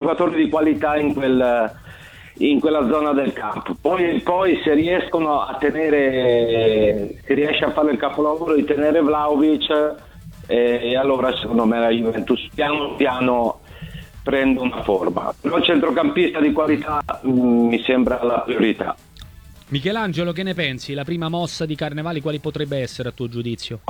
giocatori di qualità in quella zona del campo. Poi se riescono a tenere, si riesce a fare il capolavoro di tenere Vlahovic, e allora secondo me la Juventus piano piano prende una forma. Però il centrocampista di qualità mi sembra la priorità. Michelangelo, che ne pensi? La prima mossa di Carnevali quale potrebbe essere a tuo giudizio?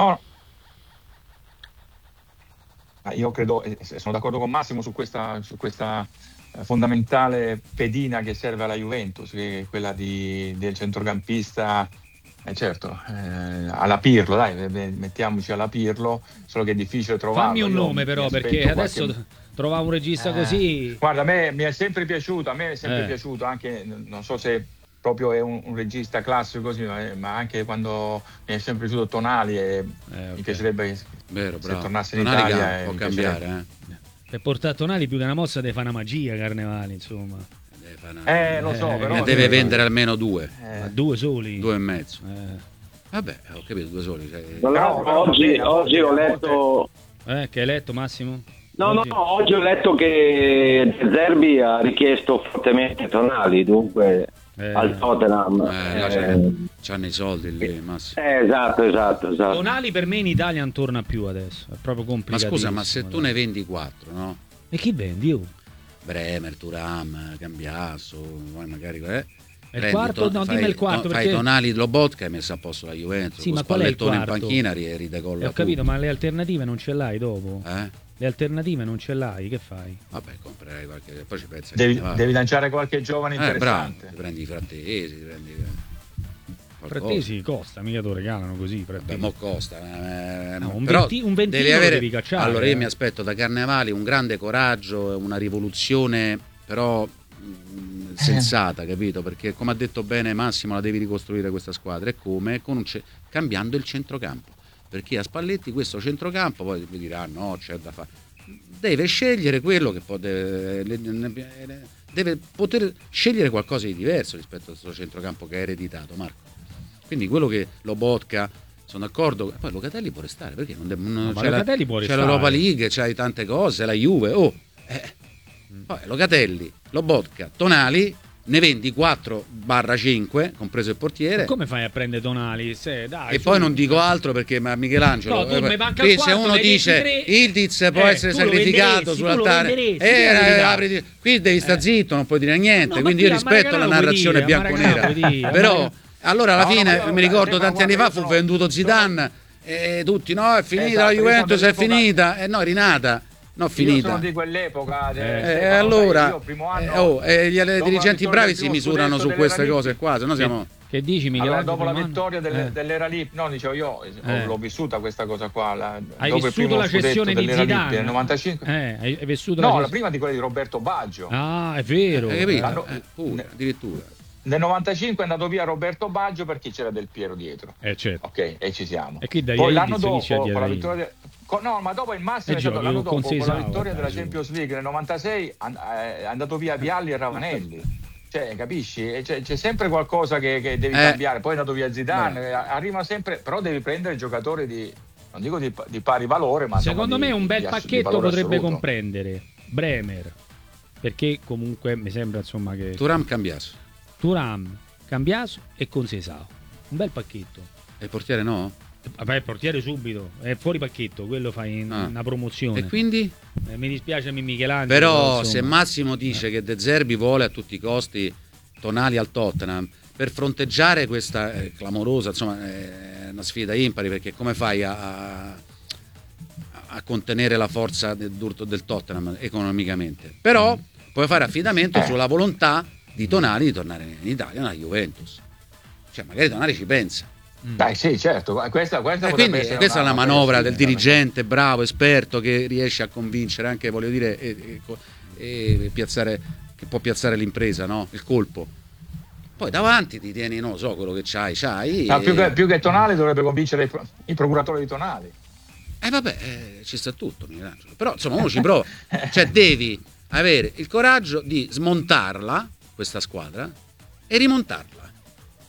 Io credo, sono d'accordo con Massimo su questa fondamentale pedina che serve alla Juventus, che è quella del centrocampista, certo, alla Pirlo, dai, mettiamoci alla Pirlo, solo che è difficile trovarlo. Fammi un nome però, perché adesso trovare un regista così... Guarda, a me mi è sempre piaciuto, anche, non so se proprio è un regista classico così, ma anche quando mi è sempre piaciuto Tonali, e mi piacerebbe se tornasse in Italia. Può cambiare, Per portare Tonali più di una mossa deve fare una magia, Carnevali, insomma. Lo so, però ne deve vendere almeno 2. Ma 2 soli? 2,5. Vabbè, ho capito, 2 soli. Oggi ho letto... Che hai letto, Massimo? No, oggi ho letto che De Zerbi ha richiesto fortemente Tonali, dunque al Tottenham. C'hanno i soldi lì, Massimo. Esatto. Tonali per me in Italia non torna più adesso, è proprio complicato. Ma scusa, ma se tu ne vendi 4, no? E chi vendi? Io? Bremer, Thuram, Cambiasso, poi magari il quarto? Dimmi il quarto, perché fai Tonali, Lobotka, hai messo a posto la Juventus. Sì, ma qual è il quarto? In panchina ridecolla. Ho capito, ma le alternative non ce l'hai dopo? Le alternative non ce l'hai, che fai? Vabbè, comprerai qualche... Poi ci pensa. Devi lanciare qualche giovane interessante. Bravo, prendi i Frattesi, Frattesi costa, mica te lo regalano così. Beh, mo costa. Un però ventino devi cacciare. Allora io mi aspetto da Carnevali un grande coraggio, una rivoluzione però sensata, capito? Perché come ha detto bene Massimo, la devi ricostruire questa squadra. E come? Cambiando il centrocampo. Perché a Spalletti questo centrocampo poi mi dirà no, c'è da fare. Deve scegliere quello che deve poter scegliere qualcosa di diverso rispetto a questo centrocampo che è ereditato, Marco. Quindi quello che Lobotka, sono d'accordo, poi Locatelli può restare, perché c'è l'Europa League, c'hai tante cose, la Juve, poi Locatelli, Lobotka, Tonali, ne vendi 4/5, compreso il portiere. Ma come fai a prendere Tonali? Poi non dico altro perché Michelangelo, se uno dice Ildiz può essere sacrificato sull'altare, qui devi stare zitto, non puoi dire niente. Quindi io rispetto la narrazione bianconera, però allora alla fine mi ricordo tanti anni fa fu venduto Zidane e tutti no, è finita la Juventus, è finita, no, è rinata. No, finita. Io sono di quell'epoca. Allora, gli dirigenti bravi si misurano su queste cose qua, se no siamo... Che dici, Michelangelo? Allora, dopo la vittoria dell'era lì, no, dicevo io, l'ho vissuta questa cosa qua. Hai dopo vissuto la cessione di Zidane? Nel 95. Hai vissuto la prima di quella di Roberto Baggio. Ah, è vero. Hai capito? Addirittura. Nel 95 è andato via Roberto Baggio perché c'era Del Piero dietro. Certo. Ok, e ci siamo. E qui poi l'anno dopo, con la vittoria... No, ma dopo il massimo è stato l'anno dopo, con la vittoria della Champions League nel 96 è andato via Vialli e Ravanelli. Cioè, capisci? C'è sempre qualcosa che devi cambiare. Poi è andato via Zidane, arriva sempre, però devi prendere giocatori non dico di pari valore, ma secondo me un bel pacchetto potrebbe comprendere Bremer, perché comunque mi sembra insomma che Thuram, Cambiaso e Conceição, un bel pacchetto. E il portiere no? Vabbè, il portiere subito, è fuori pacchetto, quello fai una promozione. E quindi? Mi dispiace Michelangelo. Però se Massimo dice che De Zerbi vuole a tutti i costi Tonali al Tottenham per fronteggiare questa clamorosa, insomma, una sfida impari, perché come fai a contenere la forza del Tottenham economicamente? Però puoi fare affidamento sulla volontà di Tonali di tornare in Italia, nella Juventus. Cioè magari Tonali ci pensa. Dai, sì, certo, questa quindi questa è una manovra del dirigente bravo, esperto, che riesce a convincere anche, voglio dire, e piazzare, che può piazzare l'impresa, no? Il colpo. Poi davanti ti tieni, non lo so, quello che c'hai. No, più che Tonali dovrebbe convincere il procuratore di Tonali. Ci sta tutto, Michelangelo. Però insomma uno ci prova. Cioè devi avere il coraggio di smontarla, questa squadra, e rimontarla.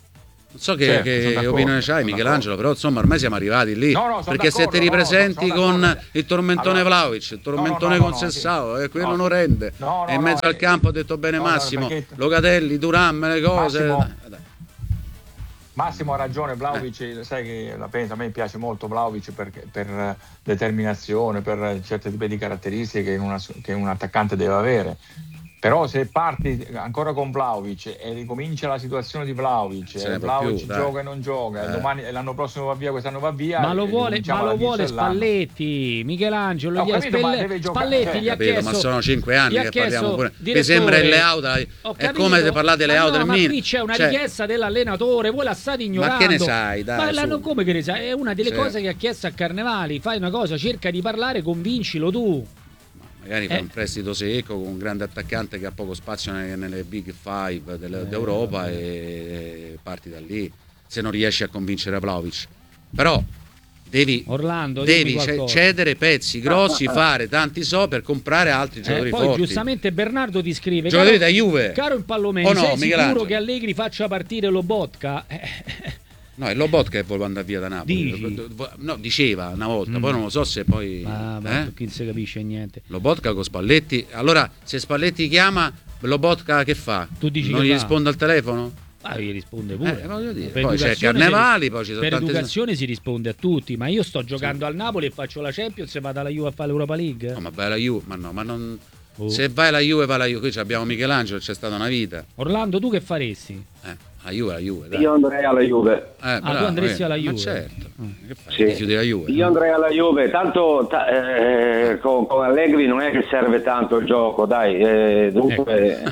so che opinione c'hai, Michelangelo, però insomma ormai siamo arrivati lì. Perché se ti ripresenti con il tormentone Vlahovic, il tormentone con Sessao, quello non rende. E in mezzo al campo ha detto bene Massimo, Locatelli, Thuram, le cose. Massimo ha ragione, Vlahovic, sai che la pensa, a me piace molto Vlahovic per determinazione, per certe tipi di caratteristiche che un attaccante deve avere. Però se parti ancora con Vlahovic e ricomincia la situazione di Vlahovic, Vlahovic gioca e non gioca, domani, l'anno prossimo va via, quest'anno va via. Ma lo vuole Spalletti, Michelangelo, Spalletti gli ha chiesto. Ma sono 5 anni che parliamo pure. Mi sembra il Leao, è come se parlate Leao del Milan. Ma qui c'è una richiesta dell'allenatore, voi la state ignorando. Ma che ne sai? Dai, ma come che ne sai? È una delle cose che ha chiesto a Carnevali. Fai una cosa, cerca di parlare, convincilo tu. Magari fai un prestito secco con un grande attaccante che ha poco spazio nelle Big Five d'Europa e parti da lì, se non riesci a convincere Vlahovic. Però devi cedere pezzi grossi, fare tanti per comprare altri giocatori poi forti. Giustamente Bernardo ti scrive: giocatori da Juve. Caro Impallomeni, sei sicuro che Allegri faccia partire Lobotka? No, è Lobotka che voleva andare via da Napoli. No, diceva una volta, poi non lo so se poi. Chi non si capisce niente. Lobotka con Spalletti. Allora, se Spalletti chiama, Lobotka che fa? Tu dici non gli risponde al telefono? Gli risponde pure. Voglio dire. Poi c'è Carnevali, poi ci sono per educazione si risponde a tutti, ma io sto giocando al Napoli e faccio la Champions e vado alla Juve a fare l'Europa League. No, ma vai alla Juve, ma non. Se vai alla Juve, vai alla Juve. Qui abbiamo Michelangelo, c'è stata una vita. Orlando, tu che faresti? La Juve, dai. Io andrei alla Juve. Tu andresti alla Juve? Ma certo. Che fai? Sì. Chiudi la Juve. Io andrei alla Juve, tanto con Allegri non è che serve tanto il gioco, dai. Dunque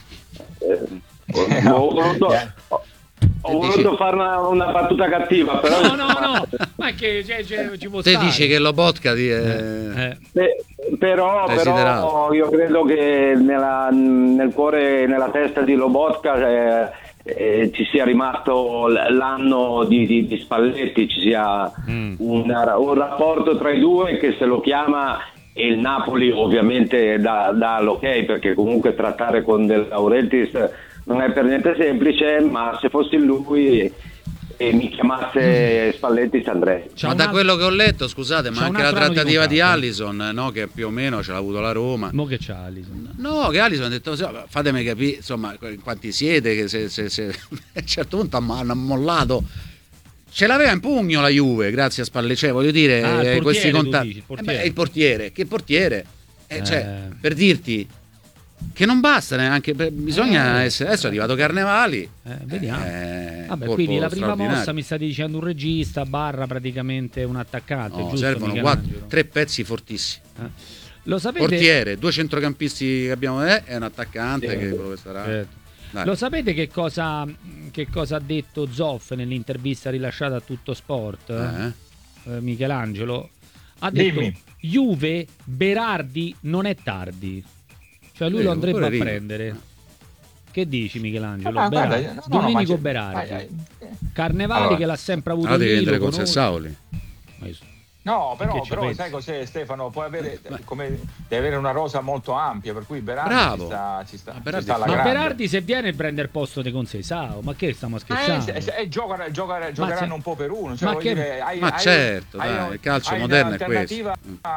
ho voluto fare una battuta cattiva, però no, ma è che ci può te stare. Dici che Lobotka però io credo che nel cuore, nella testa di Lobotka ci sia rimasto l'anno di Spalletti, ci sia un rapporto tra i due che se lo chiama, e il Napoli ovviamente dà l'ok, perché comunque trattare con De Laurentiis non è per niente semplice, ma se fossi lui e mi chiamasse Spalletti ci andrei. Ma da quello che ho letto, scusate, ma anche la trattativa di Alisson, no, che più o meno ce l'ha avuto la Roma. Mo che c'ha Alisson? No, che Alisson ha detto, fatemi capire, insomma, quanti siete, che se a un certo punto hanno mollato. Ce l'aveva in pugno la Juve, grazie a Spalletti, voglio dire, questi contatti. Il portiere, che portiere? Per dirti che non basta neanche, bisogna essere. Adesso è arrivato Carnevali. Vediamo. Quindi la prima mossa mi state dicendo un regista barra praticamente un attaccante. No, giusto, servono 3 pezzi fortissimi. Lo sapete? Portiere, 2 centrocampisti che abbiamo, e un attaccante che quello che sarà. Lo sapete che cosa ha detto Zoff nell'intervista rilasciata a Tutto Sport? Michelangelo ha detto: Juve, Berardi non è tardi. Cioè lui lo andrebbe a prendere. Che dici, Michelangelo? Domenico Berardi. Carnevali che l'ha sempre avuto devi vendere con Sessaoli. No, però sai cos'è, Stefano? Puoi avere, devi avere una rosa molto ampia, per cui Berardi ci sta alla grande. Ma Berardi se viene prende il posto di Conceição, ma che stiamo scherzando? Giocheranno un po' per uno. Cioè, il calcio moderno è questo.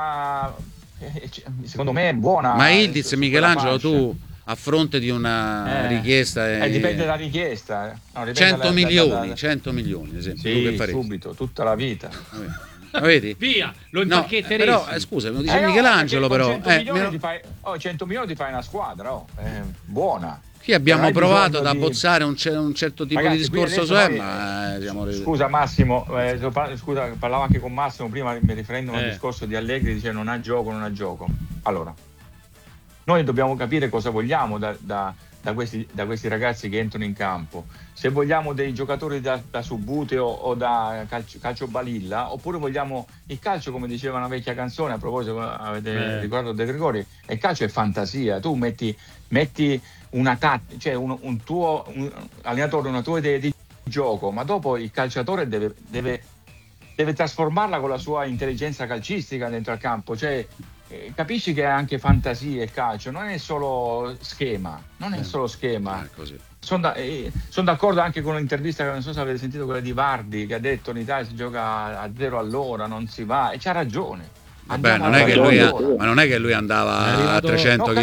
Secondo me è buona. Ma Ildiz, Michelangelo, tu a fronte di una richiesta dipende dalla richiesta. 100 milioni, 100 milioni ad esempio. Sì, tu che faresti? Subito, tutta la vita. Vedi? Via, lo impacchetteresti. Però scusa, lo dice Michelangelo, però 100 milioni ti fai una squadra, buona. Qui abbiamo provato ad abbozzare un certo tipo di discorso scusa Massimo, parlavo anche con Massimo prima, mi riferendo al discorso di Allegri, dice non ha gioco. Allora, noi dobbiamo capire cosa vogliamo da questi ragazzi che entrano in campo. Se vogliamo dei giocatori da Subbuteo o da calcio balilla, oppure vogliamo il calcio, come diceva una vecchia canzone, a proposito, avete ricordato De Gregori, il calcio è fantasia. Tu metti una cioè un allenatore, una tua idea di gioco, ma dopo il calciatore deve trasformarla con la sua intelligenza calcistica dentro al campo, cioè capisci che è anche fantasia il calcio, non è solo schema, Così. Sono d'accordo anche con l'intervista, che non so se avete sentito, quella di Vardi, che ha detto in Italia si gioca a 0 all'ora, non si va, e c'ha ragione. Vabbè, non è che lui andava a 300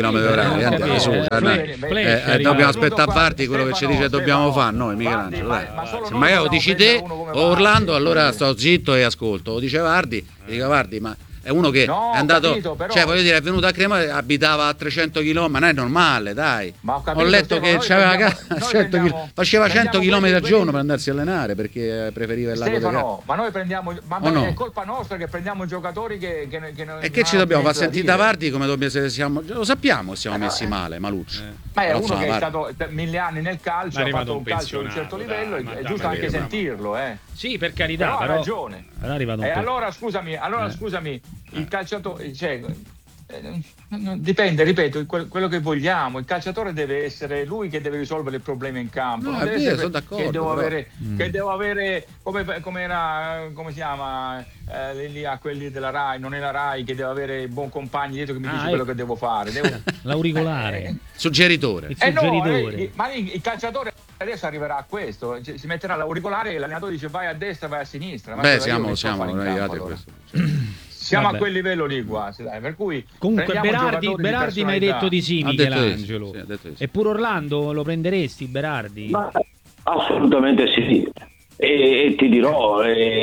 km/h, dobbiamo aspettare a farti quello che ci dice dobbiamo fare noi, Michelangelo. Se magari lo dici te o Orlando, allora sto zitto e ascolto. Lo dice Vardi, dico Vardi, ma è uno che è andato, cioè voglio dire, è venuto a Crema, abitava a 300 km, ma non è normale, dai. Ho letto che faceva 100 km al giorno per andarsi a allenare, perché preferiva il lago di Garda. Ma noi prendiamo, è colpa nostra che prendiamo giocatori che e che ci dobbiamo far sentire da Vardi come siamo, lo sappiamo che siamo messi male, Maluccio. Ma è uno che è stato 1000 anni nel calcio, ha fatto un calcio di un certo livello, è giusto anche sentirlo, Sì, per carità, però ha ragione. Allora scusami, il calciatore, dipende, ripeto, quello che vogliamo. Il calciatore deve essere lui che deve risolvere il problema in campo. Non deve essere che devo avere come si chiama lì a quelli della Rai, non è la Rai, che deve avere buon compagno dietro che mi dice quello che devo fare. L'auricolare. Suggeritore. Ma il calciatore adesso arriverà a questo, si metterà l'auricolare e l'allenatore dice vai a destra, vai a sinistra. Siamo arrivati a questo. Siamo a quel livello lì quasi, dai. Per cui comunque Berardi mi hai detto di sì, Michelangelo. Sì. E pure Orlando lo prenderesti, Berardi? Ma, assolutamente sì. E ti dirò,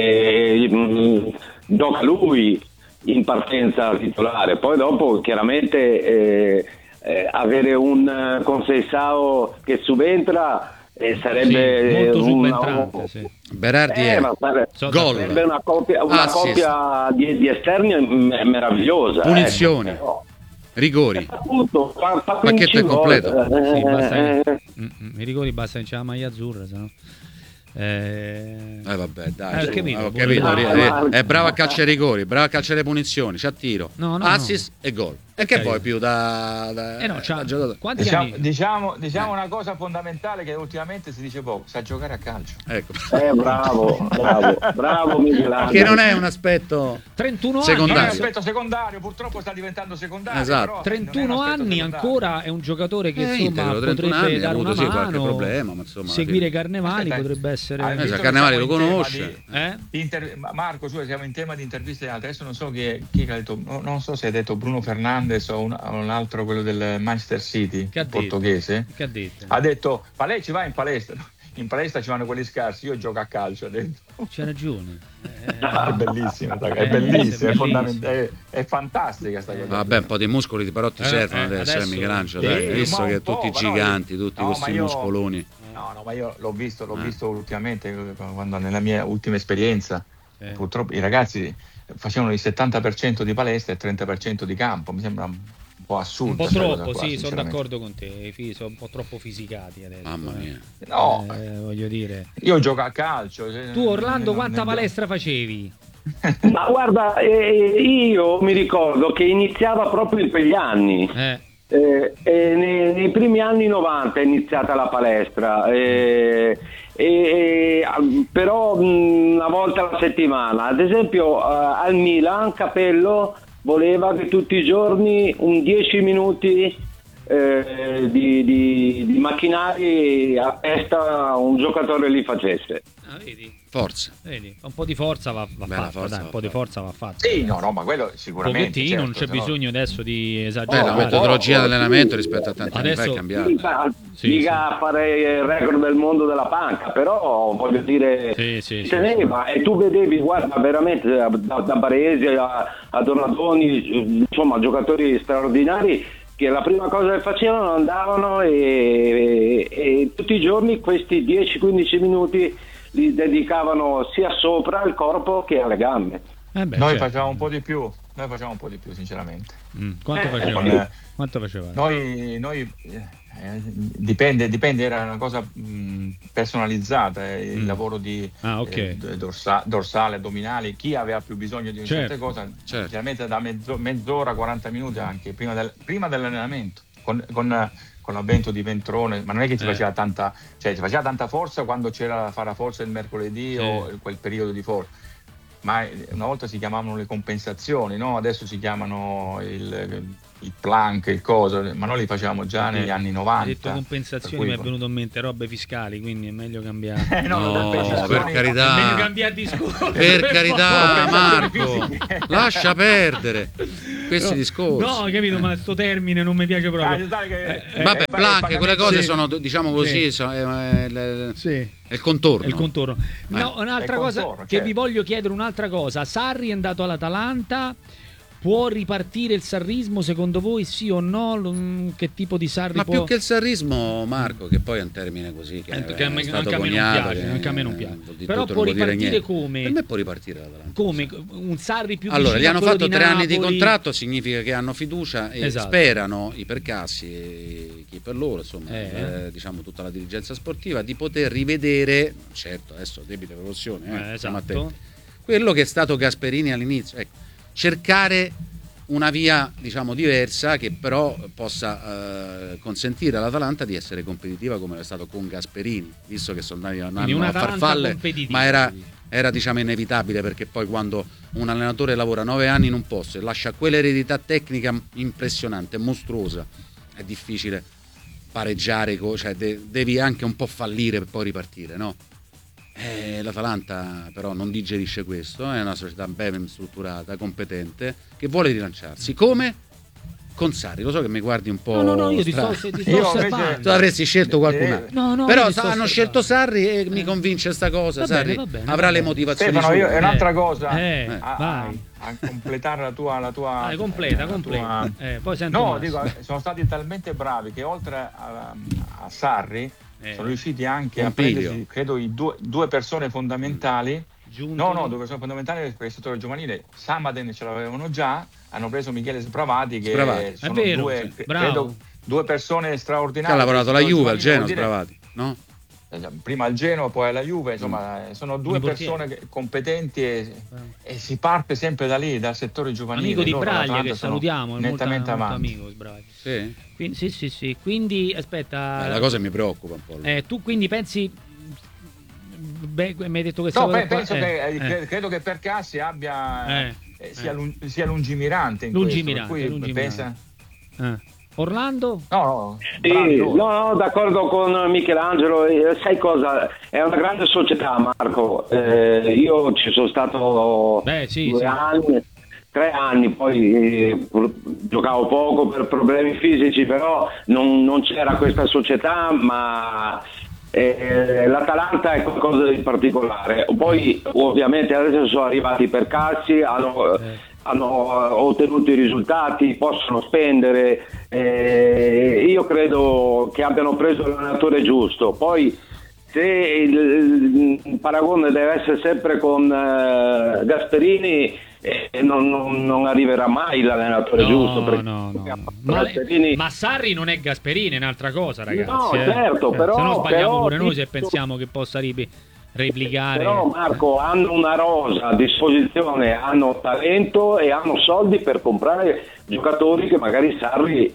gioca lui in partenza titolare, poi dopo chiaramente avere un Conceição che subentra sarebbe molto subentrante, sì. Berardi gol, sarebbe una coppia di esterni meravigliosa, punizioni, rigori, appunto, pacchetto è completo. I rigori basta che c'è la maglia azzurra, sennò vabbè, dai, ho capito. È bravo a calciare i rigori, bravo a calciare le punizioni, c'ha tiro, assist e gol. E che poi più diciamo una cosa fondamentale che ultimamente si dice poco: sa giocare a calcio. Ecco. Bravo Michelangelo. Che non è un aspetto 31 secondario. Non è un aspetto secondario, purtroppo sta diventando secondario. Esatto. Però 31 anni ancora è un giocatore che insomma potrebbe anni, dare una mano, qualche problema, ma insomma, seguire Carnevali potrebbe essere. Carnevali lo conosce. Marco, siamo in tema di interviste altre. Adesso non so chi ha detto, non so se ha detto Bruno Fernandes o un altro, quello del Manchester City, portoghese. Che ha detto? Ha detto: ma lei ci va in palestra? In palestra ci vanno quelli scarsi, io gioco a calcio, ha detto. C'ha ragione. È bellissimo, è bellissimo, è fantastica sta cosa. Vabbè, un po' di muscoli però ti servono adesso, Michelangelo, dai, visto che tutti i giganti, tutti questi muscoloni. No, ma io l'ho visto ultimamente, quando nella mia ultima esperienza, purtroppo i ragazzi facevano il 70% di palestra e il 30% di campo. Mi sembra un po' assurdo. Un po' troppo, sì, sono d'accordo con te. Sono un po' troppo fisicati adesso. Mamma mia. No, voglio dire. Io gioco a calcio. Tu, Orlando, quanta palestra facevi? Ma guarda, io mi ricordo che iniziava proprio in quegli anni. Nei primi anni 90 è iniziata la palestra. Però una volta alla settimana, ad esempio al Milan Capello voleva che tutti i giorni un 10 minuti di macchinari a testa un giocatore li facesse. Vedi? Forza. Vedi? Un po' di forza va fatta. Un po' di forza va fatta. Sì, no, ma quello sicuramente. Un pochettino, non c'è bisogno adesso di esagerare. La metodologia dell'allenamento rispetto a tanti anni fa è cambiata. Mica a fare il record del mondo della panca, però voglio dire, teneva. E tu vedevi, guarda, veramente da Baresi a Donadoni, insomma, giocatori straordinari, che la prima cosa che facevano andavano e tutti i giorni questi 10-15 minuti li dedicavano sia sopra al corpo che alle gambe. Noi facciamo un po' di più, sinceramente. Quanto facevate? Noi dipende, era una cosa personalizzata, il lavoro di dorsale, addominali, chi aveva più bisogno di certe cose, generalmente da mezz'ora, 40 minuti anche prima dell'allenamento, con l'avvento di Ventrone, ma non è che ci faceva tanta, ci faceva tanta forza quando c'era da fare la forza il mercoledì o quel periodo di forza, ma una volta si chiamavano le compensazioni, no? Adesso si chiamano il plank, il coso, ma noi li facevamo già negli anni 90. Hai detto compensazioni, mi è venuto in mente robe fiscali, quindi è meglio cambiare. No, per carità. È meglio cambiare discorso. Per carità, Marco, lascia perdere questi discorsi. No, capito, ma sto termine non mi piace proprio. Vabbè, plank, quelle cose sono, diciamo così, sì. È il contorno. È il contorno. No, un'altra cosa che vi voglio chiedere, un'altra cosa. Sarri è andato all'Atalanta. Può ripartire il sarrismo secondo voi, sì o no? Che tipo di Sarri può... più che il sarrismo, Marco, che poi è un termine così che è stato coniato, anche a me non piace. Però può ripartire come? Per me può ripartire l'Atalanta. Come? Un Sarri più allora, vicino gli hanno a fatto 3 Napoli. anni di contratto, significa che hanno fiducia e sperano i Percassi e chi per loro, insomma, diciamo tutta la dirigenza sportiva, di poter rivedere, certo, adesso debita proporzione, esatto. quello che è stato Gasperini all'inizio, ecco. Cercare una via, diciamo, diversa che però possa consentire all'Atalanta di essere competitiva come è stato con Gasperini, visto che sono andati a farfalle, ma era diciamo inevitabile, perché poi quando un allenatore lavora 9 anni in un posto e lascia quell'eredità tecnica impressionante, mostruosa, è difficile pareggiare, cioè devi anche un po' fallire per poi ripartire, no? L'Atalanta però non digerisce questo, è una società ben strutturata, competente, che vuole rilanciarsi. Come? Con Sarri. Lo so che mi guardi un po'. No, io ti sto osservando. Tu avresti scelto qualcun altro. No, però hanno scelto Sarri e mi convince sta cosa. Sarri avrà le motivazioni. Stefano, è un'altra cosa. Vai. A completare la tua completa. Poi sento no, dico, sono stati talmente bravi che oltre a Sarri sono riusciti anche a prendersi, credo, due persone fondamentali. No, due persone fondamentali per il settore giovanile. Samaden ce l'avevano già, hanno preso Michele Spravati, che sono due persone straordinarie. Ha lavorato alla Juve, al Genoa, Spravati, no? Prima al Genoa, poi alla Juve, insomma, sono due persone competenti e si parte sempre da lì, dal settore giovanile. Amico di Braglia, che salutiamo, nettamente avanti. Amico Braglia. Sì. Quindi, sì. Quindi aspetta. La cosa mi preoccupa un po'. Tu quindi pensi. Mi hai detto che penso che credo che Percassi abbia sia lungimirante in lungimirante. Pensa. Orlando? No, d'accordo con Michelangelo. Sai cosa? È una grande società, Marco. Io ci sono stato 2 anni, 3 anni, poi giocavo poco per problemi fisici, però non c'era questa società, ma l'Atalanta è qualcosa di particolare. Poi ovviamente adesso sono arrivati i Percassi, hanno ottenuto i risultati, possono spendere, io credo che abbiano preso l'allenatore giusto. Poi se il paragone deve essere sempre con Gasperini, non arriverà mai l'allenatore giusto. Ma Sarri non è Gasperini, è un'altra cosa, ragazzi. No, certo, però se no sbagliamo pure noi se pensiamo che possa replicare. Però Marco, hanno una rosa a disposizione, hanno talento e hanno soldi per comprare giocatori che magari Sarri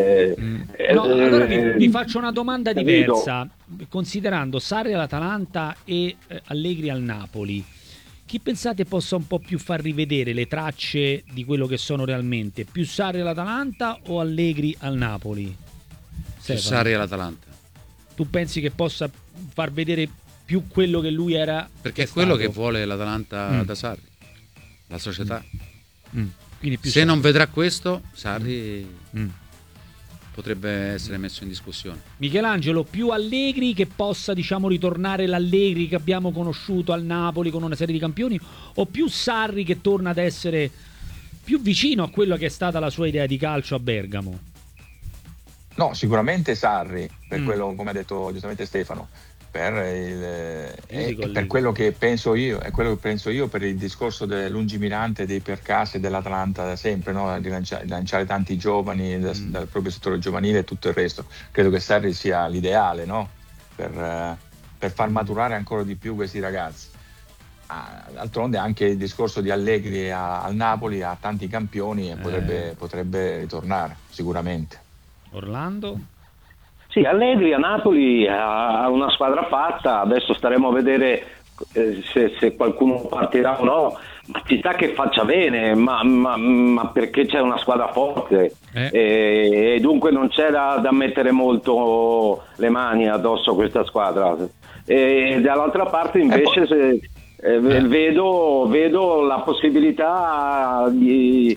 allora vi faccio una domanda diversa. Considerando Sarri all'Atalanta e Allegri al Napoli, chi pensate possa un po' più far rivedere le tracce di quello che sono realmente? Più Sarri all'Atalanta o Allegri al Napoli? Più Sarri all'Atalanta. Tu pensi che possa far vedere più quello che lui era? Perché è quello che vuole l'Atalanta da Sarri, la società. Quindi più se non vedrà questo, Sarri potrebbe essere messo in discussione. Michelangelo, più Allegri che possa, diciamo, ritornare l'Allegri che abbiamo conosciuto al Napoli con una serie di campioni, o più Sarri che torna ad essere più vicino a quello che è stata la sua idea di calcio a Bergamo? No, sicuramente Sarri, per quello, come ha detto giustamente Stefano, per quello che penso io, è quello che penso io per il discorso del lungimirante dei Percassi e dell'Atalanta da sempre, no? Di lanciare tanti giovani dal proprio settore giovanile e tutto il resto. Credo che Sarri sia l'ideale, no? Per far maturare ancora di più questi ragazzi. D'altronde anche il discorso di Allegri al Napoli ha tanti campioni e potrebbe ritornare sicuramente. Orlando? Sì, Allegri a Napoli ha una squadra fatta, adesso staremo a vedere se qualcuno partirà o no, Ma ci sta che faccia bene, ma perché c'è una squadra forte e dunque non c'è da mettere molto le mani addosso a questa squadra. E dall'altra parte invece vedo la possibilità di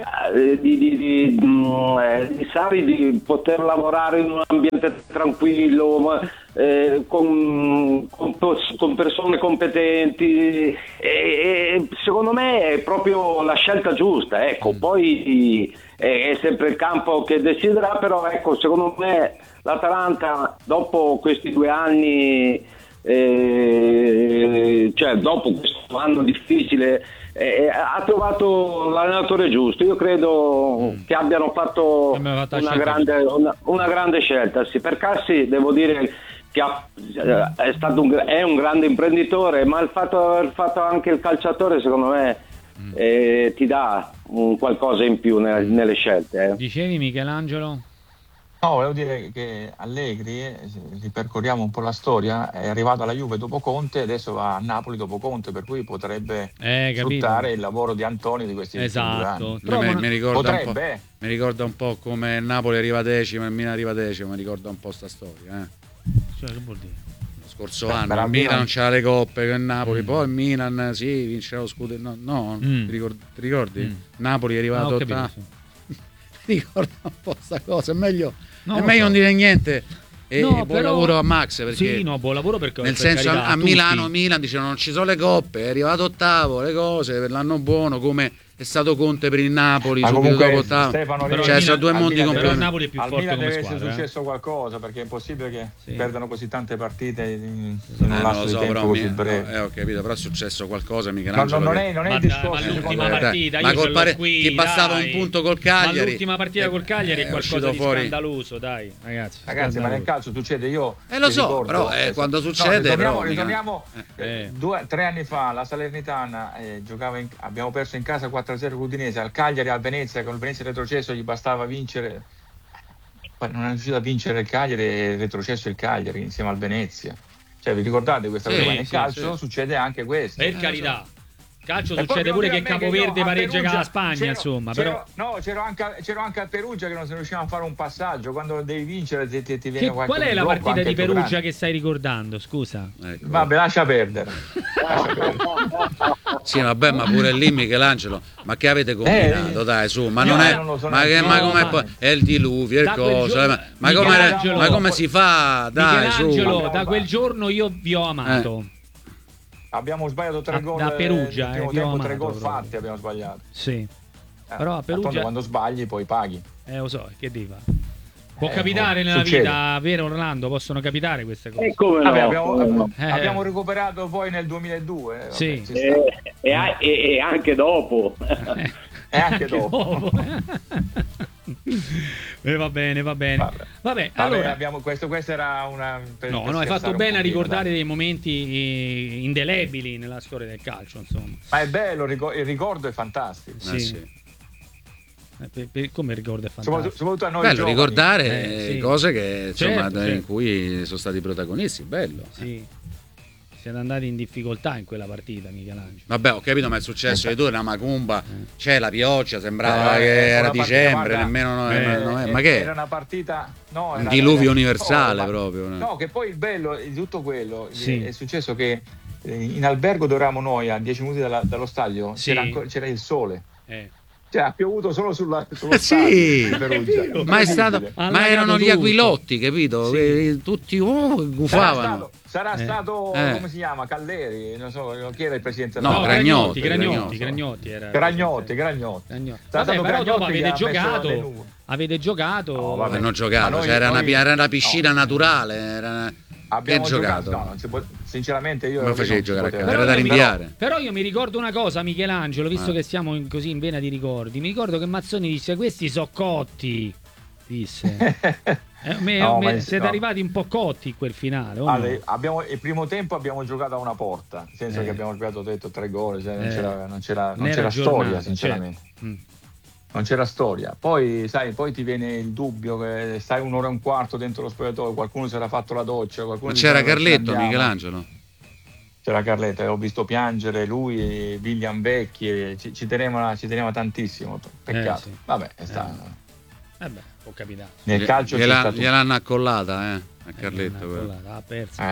Sarri di poter lavorare in un ambiente tranquillo, con persone competenti, e secondo me è proprio la scelta giusta, ecco. Poi è sempre il campo che deciderà, però ecco, secondo me l'Atalanta dopo questi 2 anni, cioè dopo questo anno difficile, ha trovato l'allenatore giusto. Io credo che abbiano fatto una grande scelta. Sì, per Cassi devo dire che è un grande imprenditore, ma il fatto di aver fatto anche il calciatore, secondo me, ti dà un qualcosa in più nelle scelte. Dicevi, Michelangelo? No, volevo dire che Allegri, ripercorriamo un po' la storia, è arrivato alla Juve dopo Conte, adesso va a Napoli dopo Conte, per cui potrebbe sfruttare il lavoro di Antonio di questi 2 anni. Mi ricorda un po' come Napoli arriva decimo e Milan arriva decimo, mi ricorda un po' sta storia. Cioè, che vuol dire? Lo scorso anno il Milan non c'ha le coppe con Napoli, poi il Milan vince lo scudetto. Ti ricordi? Napoli è arrivato ricorda un po' sta cosa, è meglio non dire niente. Buon lavoro a Max, perché buon lavoro, perché nel senso a Milan dicevano non ci sono le coppe, è arrivato ottavo, le cose per l'anno buono, come è stato Conte per il Napoli subito dopo ottavo. Cioè sono 2 mondi completamente. Il Napoli è più forte come deve squadra, essere successo qualcosa, perché è impossibile che perdano così tante partite in un lasso di tempo così breve. Ho capito, però è successo qualcosa, Michelangelo. Non è il discorso. L'ultima partita, ma ti passava un punto col Cagliari. Ma l'ultima partita col Cagliari è qualcosa di scandaloso, dai, ragazzi. Ma nel calcio succede, io lo so, però quando succede, ritorniamo 3 anni fa, la Salernitana abbiamo perso in casa 4-0 con l'Udinese, al Cagliari, al Venezia, con il Venezia retrocesso gli bastava vincere, non è riuscito a vincere il Cagliari e retrocesso il Cagliari insieme al Venezia. Cioè, vi ricordate questa cosa? Nel calcio succede anche questo, per carità. Calcio succede pure che Capoverde pareggia con la Spagna, insomma. C'ero anche a Perugia che non si riusciva a fare un passaggio. Quando devi vincere ti viene qualche. Qual è la partita di Perugia che stai ricordando? Scusa. Ecco. Vabbè, lascia perdere. Sì, vabbè, ma pure lì, Michelangelo, ma che avete combinato? Dai, su, ma non è. È il diluvio, il coso. Ma come si fa? Dai, Michelangelo, da quel giorno io vi ho amato. Abbiamo sbagliato 3 gol da Perugia, nel primo tempo, 3 gol fatti abbiamo sbagliato. Sì. Però a Perugia quando sbagli poi paghi. Lo so, che dica. Può capitare nella vita, vero Orlando? Possono capitare queste cose. Come abbiamo recuperato poi nel 2002. Sì. E anche dopo. E anche dopo. Va bene. Vabbè, allora questa era una. No, hai fatto bene a ricordare dei momenti indelebili nella storia del calcio, insomma. Ma è bello, il ricordo è fantastico. Sì. Come il ricordo è fantastico. Soprattutto a noi bello giovani. Ricordare cose che insomma certo. in cui sono stati protagonisti, bello. Sì. Siete andati in difficoltà in quella partita, Michelangelo. Vabbè, ho capito, ma è successo di tu, una macumba, c'è la pioggia, sembrava che era dicembre, nemmeno ma che era una partita, un diluvio universale proprio. No, che poi il bello di tutto quello è successo che in albergo dove eravamo noi, a 10 minuti dallo stadio, c'era il sole. Cioè, ha piovuto solo sullo stadio Perugia. Ma erano gli aquilotti, capito? Tutti gufavano. Sarà stato, come si chiama? Calleri, non so chi era il presidente della Gragnotti. Vabbè, però dopo avete giocato. Hanno giocato, era una piscina naturale, abbiamo giocato. Sinceramente io non facevi giocare a casa, era da rinviare. Però io mi ricordo una cosa, Michelangelo, visto che siamo così in vena di ricordi, mi ricordo che Mazzoni disse: questi so cotti, disse. Siete arrivati un po' cotti in quel finale. Il primo tempo abbiamo giocato a una porta, nel senso che abbiamo giocato 3 gol, cioè non c'era storia, sinceramente. Non c'era storia. Poi ti viene il dubbio che stai 1 ora e un quarto dentro lo spogliatoio, qualcuno si era fatto la doccia, qualcuno. Ma c'era Carletto, Michelangelo? c'era Carletta, ho visto piangere lui, William Vecchi, ci teneva tantissimo, peccato. Sì. Vabbè, è stato. Può capitare. Nel calcio gliel'hanno accollata, a Carletta. Ha perso.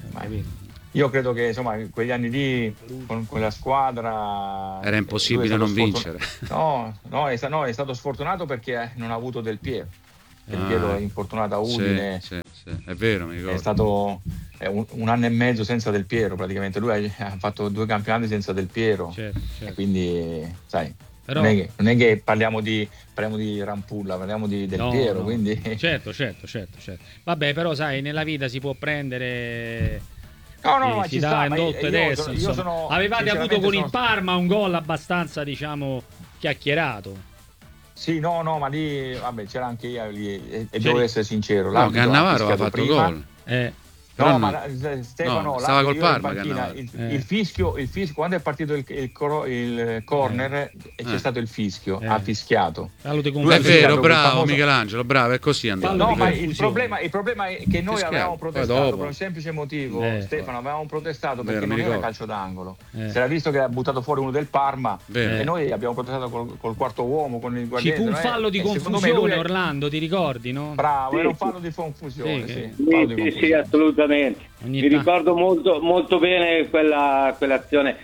Io credo che insomma in quegli anni lì con quella squadra era impossibile non vincere. No, è stato sfortunato perché non ha avuto Del Piero. Del Piero è infortunato a Udine. Sì, è vero, mi ricordo. È stato un anno e mezzo senza Del Piero praticamente. Lui ha fatto 2 campionati senza Del Piero. Certo. E quindi, sai, però... non è che parliamo di Rampulla, parliamo di Del Piero. No. Quindi... Certo. Vabbè, però sai, nella vita si può prendere... ma si dà indotto adesso. Avevate avuto con il Parma un gol abbastanza, diciamo, chiacchierato. Sì, ma lì, vabbè, c'era anche io lì, e devo essere sincero. Cannavaro ha fatto gol. Ma Stefano, stava col Parma. Il fischio, quando è partito il corner, c'è stato il fischio, ha fischiato. È vero, bravo Michelangelo, bravo, è così andato. No, ma il problema è che noi avevamo protestato per un semplice motivo, Stefano, avevamo protestato perché non era calcio d'angolo. Si era visto che ha buttato fuori uno del Parma e noi abbiamo protestato col quarto uomo, con il guardiano. Ci fu un fallo di confusione, Orlando, ti ricordi, no? Bravo, era un fallo di confusione, sì, assolutamente. Mi ricordo molto bene quell'azione,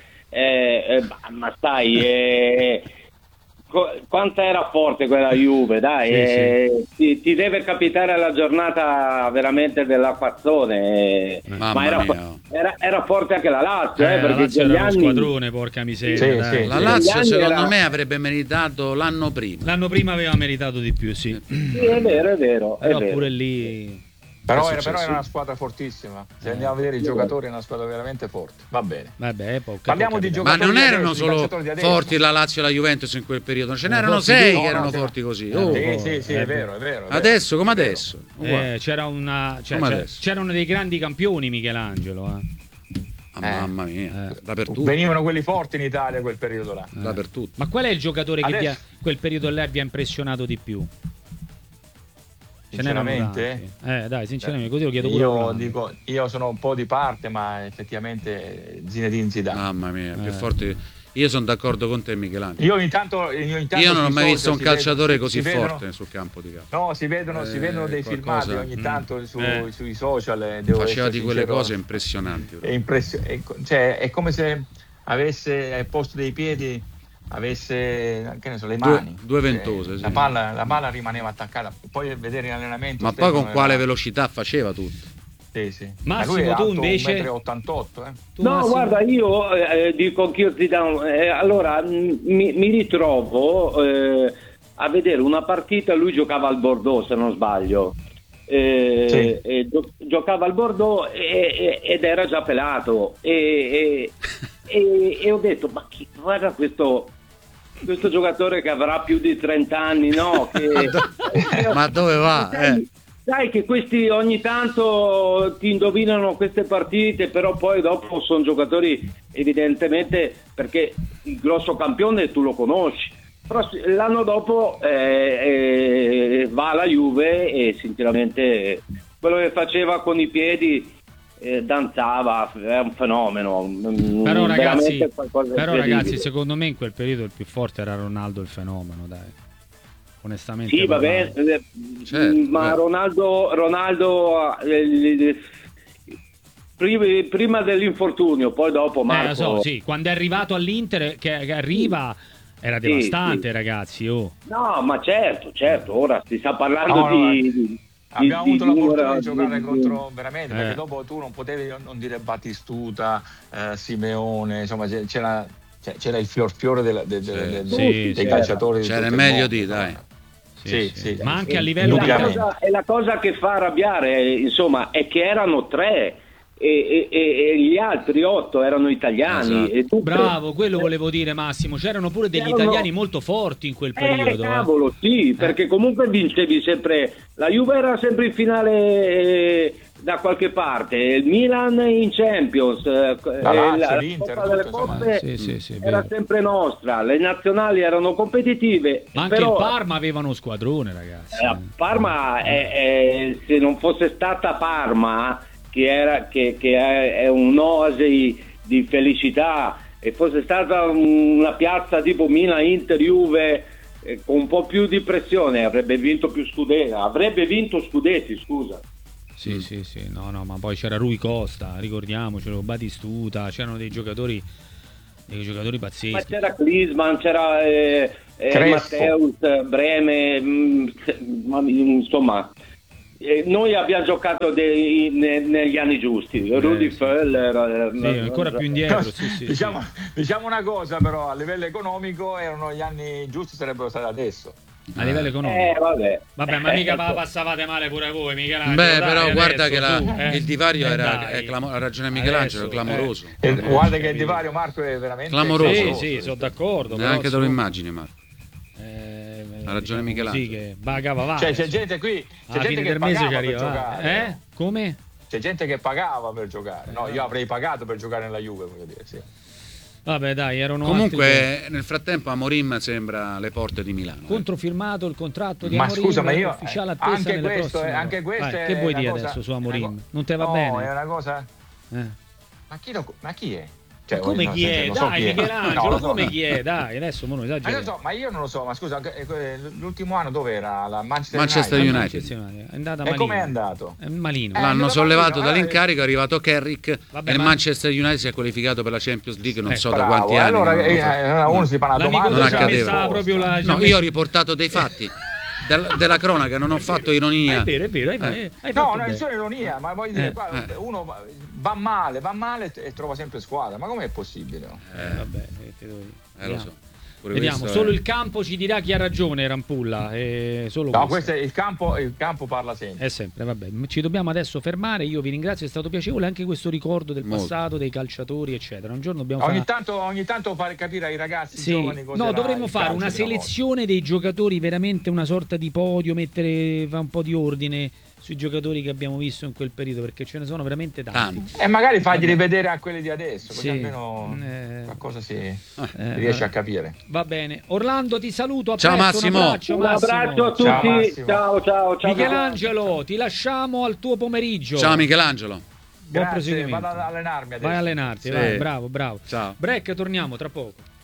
ma sai, quanto era forte quella Juve, dai, ti deve capitare la giornata veramente dell'acquazzone, ma era forte anche la Lazio, perché la Lazio era uno squadrone, porca miseria. La Lazio secondo me avrebbe meritato l'anno prima aveva meritato di più, sì è vero, però pure lì. Però era una squadra fortissima. Se andiamo a vedere i giocatori, è una squadra veramente forte. Va bene. Parliamo di giocatori. Ma non erano solo forti la Lazio e la Juventus in quel periodo, ce n'erano 6 che erano forti così. Sì, è vero. Adesso come adesso? C'erano dei grandi campioni, Michelangelo. Mamma mia, dappertutto. Venivano quelli forti in Italia quel periodo là. Dappertutto. Ma qual è il giocatore che quel periodo là vi ha impressionato di più? Sinceramente? Sinceramente, così lo chiedo pure. Io sono un po' di parte, ma effettivamente Zinedine Zidane. Mamma mia, più forte. Io sono d'accordo con te, Michelangelo. Io ogni tanto non ho mai visto un calciatore così forte sul campo di calcio. No, si vedono dei filmati ogni tanto sui social. Faceva di quelle cose impressionanti. È come se avesse al posto dei piedi avesse, che ne so, le mani, due ventose, la palla rimaneva attaccata. Poi vedere in allenamento, ma poi con quale velocità faceva tutto. Sì. Massimo, tu invece 1,88 m. No, guarda, io dico anch'io Zidane, allora mi ritrovo a vedere una partita. Lui giocava al Bordeaux, se non sbaglio, giocava al Bordeaux ed era già pelato e ho detto, ma guarda questo giocatore che avrà più di 30 anni, no? Ma dove va? Sai che questi ogni tanto ti indovinano queste partite, però poi dopo sono giocatori evidentemente, perché il grosso campione tu lo conosci, però l'anno dopo va alla Juve e sinceramente quello che faceva con i piedi, danzava, è un fenomeno. Però ragazzi, secondo me in quel periodo il più forte era Ronaldo, il fenomeno, dai, onestamente. Sì, vabbè, ma Ronaldo prima dell'infortunio, poi dopo Marco. Quando è arrivato all'Inter, che arriva, era devastante, ragazzi. No, ma certo, ora si sta parlando di abbiamo avuto la fortuna di giocare contro, veramente, perché dopo tu non potevi non dire Battistuta, Simeone, insomma c'era il fiore dei calciatori. C'era il meglio dai. Sì. Ma anche a livello è la cosa che fa arrabbiare, insomma, è che erano 3 e gli altri 8 erano italiani. Esatto. Bravo, quello volevo dire, Massimo. C'erano pure degli italiani molto forti in quel periodo. Cavolo, sì, perché comunque vincevi sempre. La Juve era sempre in finale da qualche parte, il Milan in Champions, la l'Inter, Coppa delle Coppe era sempre nostra, le nazionali erano competitive. Ma anche però, il Parma aveva uno squadrone, ragazzi. Parma se non fosse stata Parma, che è un'oasi di felicità, e fosse stata una piazza tipo Milan, Inter, Juve, con un po' più di pressione, avrebbe vinto scudetti, scusa. Sì, no, ma poi c'era Rui Costa, ricordiamocelo, Batistuta, c'erano dei giocatori pazzeschi. Ma c'era Klinsmann, c'era Matteus, Breme, insomma, noi abbiamo giocato negli anni giusti. Rudy Föller, ancora più indietro. Sì. Diciamo una cosa, però, a livello economico erano gli anni giusti, sarebbero stati adesso. A livello economico, vabbè, ma mica passavate male pure voi, Michelangelo. Però guarda che il divario ha ragione Michelangelo, è clamoroso. Guarda che il divario, Marco, è veramente clamoroso. Sì, sono d'accordo. Neanche te lo immagini, Marco. Ha ragione Michelangelo. Sì, che pagava c'è gente qui, c'è gente che pagava per giocare. Come? C'è gente che pagava per giocare. No, io avrei pagato per giocare nella Juve, voglio dire, sì. Vabbè, dai, erano comunque nel frattempo Amorim sembra alle porte di Milano. Controfirmato il contratto di ma Amorim, scusa, ma io ufficiale attesa anche questo che vuoi dire adesso su Amorim? Non te va bene? No, è una cosa. Ma chi è? Cioè, come chi è? Dai, Michelangelo, come chi è? Dai, adesso non esageriamo. Ma io non lo so, ma scusa, l'ultimo anno dove era? La Manchester United. È andata malino. E com'è andato? Malino. L'hanno sollevato dall'incarico, è arrivato Carrick e il Manchester United si è qualificato per la Champions League, non so da quanti anni. Allora uno si fa una domanda. Non accadeva. No, io ho riportato dei fatti. Della cronaca, non ho fatto ironia. È vero. No, non è solo ironia, ma voglio dire, uno va male e trova sempre squadra. Ma com'è possibile? Vabbè, lo so. Vediamo, solo il campo ci dirà chi ha ragione, Rampulla. Questo è il campo parla sempre. È sempre, vabbè. Ci dobbiamo adesso fermare. Io vi ringrazio, è stato piacevole anche questo ricordo del passato, dei calciatori, eccetera. Un giorno dobbiamo ogni tanto fare capire ai ragazzi giovani cosa. No, dovremmo fare una selezione dei giocatori, veramente una sorta di podio, mettere un po' di ordine sui giocatori che abbiamo visto in quel periodo, perché ce ne sono veramente tanti. E magari farglieli vedere a quelli di adesso, così almeno qualcosa si riesce a capire. Va bene. Orlando, ti saluto. Ciao Massimo. Un abbraccio a tutti. Ciao. Michelangelo, ti lasciamo al tuo pomeriggio. Ciao Michelangelo. Buon proseguimento. Vado ad allenarmi adesso. Vai a allenarti, vai, bravo. Ciao. Break, torniamo tra poco.